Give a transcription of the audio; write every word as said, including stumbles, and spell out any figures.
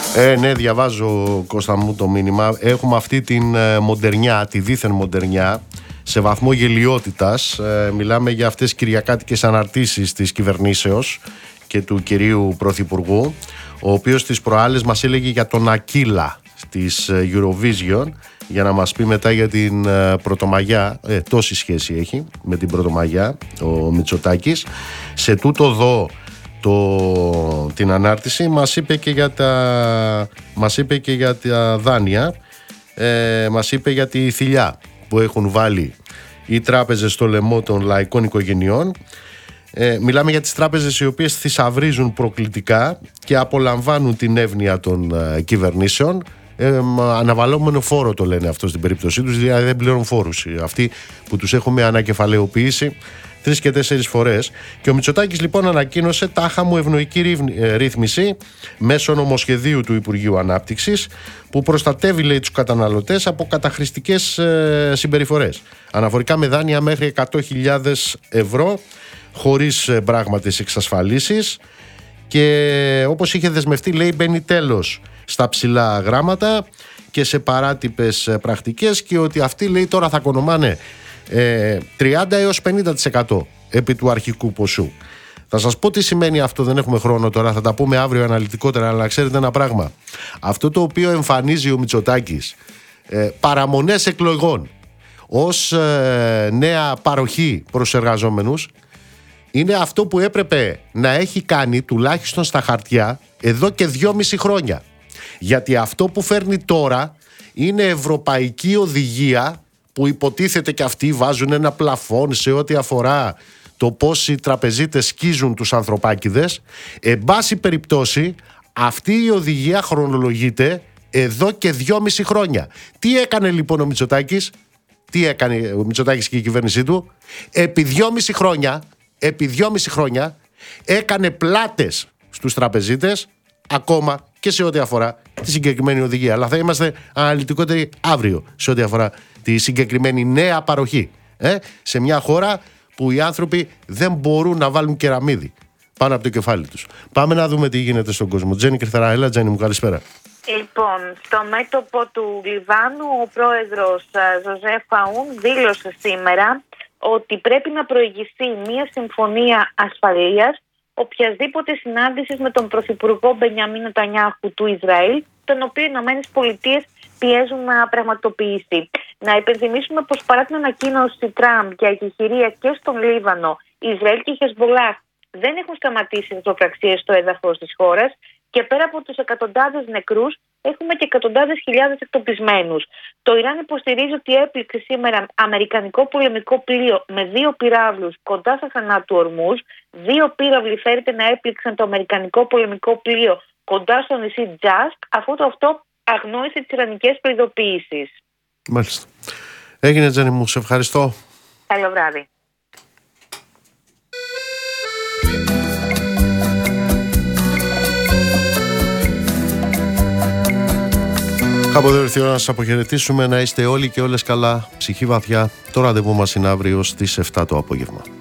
Ε, ναι, διαβάζω, Κώστα μου, το μήνυμα. Έχουμε αυτή την ε, μοντερνιά, τη δίθεν μοντερνιά, σε βαθμό γελιότητας. Ε, μιλάμε για αυτές τις κυριακάτικες αναρτήσεις της κυβερνήσεως και του κυρίου Πρωθυπουργού, ο οποίος τις προάλλες μας έλεγε για τον Ακύλα της Eurovision, για να μας πει μετά για την ε, Πρωτομαγιά. Ε, τόση σχέση έχει με την Πρωτομαγιά ο Μητσοτάκης. Σε τούτο εδώ το, την ανάρτηση μας είπε και για τα, μας είπε και για τα δάνεια, ε, μας είπε για τη θηλιά που έχουν βάλει οι τράπεζες στο λαιμό των λαϊκών οικογενειών. Ε, μιλάμε για τις τράπεζες οι οποίες θησαυρίζουν προκλητικά και απολαμβάνουν την εύνοια των ε, κυβερνήσεων. Ε, αναβαλόμενο φόρο το λένε αυτό στην περίπτωσή τους, δηλαδή δεν πληρώνουν φόρους αυτοί που τους έχουμε ανακεφαλαιοποιήσει τρεις και τέσσερις φορές. Και ο Μητσοτάκης λοιπόν ανακοίνωσε τάχα μου ευνοϊκή ρύθμιση μέσω νομοσχεδίου του Υπουργείου Ανάπτυξης, που προστατεύει, λέει, τους καταναλωτές από καταχρηστικές ε, συμπεριφορές, αναφορικά με δάνεια μέχρι εκατό χιλιάδες ευρώ χωρίς πράγματες εξασφαλίσεις. Και όπως είχε δεσμευτεί, λέει, μπαίνει τέλος στα ψηλά γράμματα και σε παράτυπες πρακτικές, και ότι αυτοί, λέει, τώρα θα κονομάνε ε, τριάντα έως πενήντα τοις εκατό επί του αρχικού ποσού. Θα σας πω τι σημαίνει αυτό, δεν έχουμε χρόνο τώρα, θα τα πούμε αύριο αναλυτικότερα, αλλά ξέρετε ένα πράγμα. Αυτό το οποίο εμφανίζει ο Μητσοτάκης, ε, παραμονές εκλογών ως ε, νέα παροχή προς εργαζόμενους, είναι αυτό που έπρεπε να έχει κάνει τουλάχιστον στα χαρτιά εδώ και δυόμιση χρόνια. Γιατί αυτό που φέρνει τώρα είναι ευρωπαϊκή οδηγία, που υποτίθεται και αυτοί βάζουν ένα πλαφόν σε ό,τι αφορά το πώς οι τραπεζίτες σκίζουν τους ανθρωπάκηδες. Εν πάση περιπτώσει, αυτή η οδηγία χρονολογείται εδώ και δυόμιση χρόνια. Τι έκανε λοιπόν ο Μητσοτάκης? Τι έκανε ο Μητσοτάκης και η κυβέρνησή του? Επί δυόμιση χρόνια, επί δυόμιση χρόνια έκανε πλάτες στους τραπεζίτες, ακόμα και σε ό,τι αφορά τη συγκεκριμένη οδηγία. Αλλά θα είμαστε αναλυτικότεροι αύριο σε ό,τι αφορά τη συγκεκριμένη νέα παροχή, ε? σε μια χώρα που οι άνθρωποι δεν μπορούν να βάλουν κεραμίδι πάνω από το κεφάλι τους. Πάμε να δούμε τι γίνεται στον κόσμο. Τζέννη Κρυθαρά, έλα Τζέννη μου, καλησπέρα. Λοιπόν, στο μέτωπο του Λιβάνου ο πρόεδρος Ζωζέφ Αούν δήλωσε σήμερα ότι πρέπει να προηγηθεί μια συμφωνία ασφαλείας οποιασδήποτε συνάντησης με τον πρωθυπουργό Μπενιαμίν Νετανιάχου του Ισραήλ, τον οποίο οι Ηνωμένες Πολιτείες πιέζουν να πραγματοποιήσει. Να υπενθυμίσουμε πως παρά την ανακοίνωση Τραμπ για εκεχηρία και στον Λίβανο, Ισραήλ και η Χεσμπολάχ δεν έχουν σταματήσει τις τρομοκρατίες στο έδαφος της χώρας, και πέρα από τους εκατοντάδες νεκρούς έχουμε και εκατοντάδες χιλιάδες εκτοπισμένους. Το Ιράν υποστηρίζει ότι έπληξε σήμερα αμερικανικό πολεμικό πλοίο με δύο πυράβλους κοντά στα στενά του Ορμούζ. Δύο πύραυλοι φέρεται να έπληξαν το αμερικανικό πολεμικό πλοίο κοντά στο νησί Τζάσκ, αφού το αυτό αγνόησε τις ιρανικές προειδοποιήσεις. Μάλιστα. Έγινε, Τζέννη μου, σε ευχαριστώ. Καλό βράδυ. Κάπου εδώ ήρθε η ώρα να σας αποχαιρετήσουμε. Να είστε όλοι και όλες καλά, ψυχή βαθιά. Το ραντεβού μας είναι αύριο στις εφτά το απόγευμα.